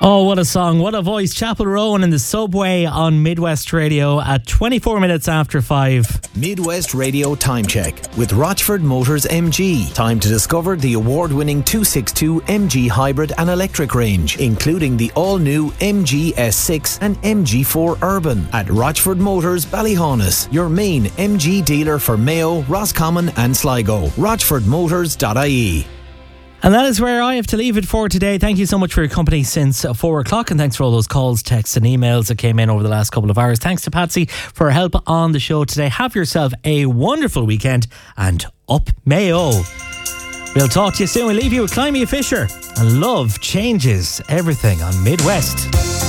Oh, what a song, what a voice. Chapel Rowan in the subway on Midwest Radio at 24 minutes after 5. Midwest Radio Time Check with Rochford Motors MG. Time to discover the award-winning 262 MG hybrid and electric range, including the all-new MG S6 and MG4 Urban at Rochford Motors Ballyhaunis, your main MG dealer for Mayo, Roscommon and Sligo. RochfordMotors.ie. And that is where I have to leave it for today. Thank you so much for your company since 4 o'clock, and thanks for all those calls, texts and emails that came in over the last couple of hours. Thanks to Patsy for her help on the show today. Have yourself a wonderful weekend, and up Mayo. We'll talk to you soon. We'll leave you with Clymie Fisher, and love changes everything on Midwest.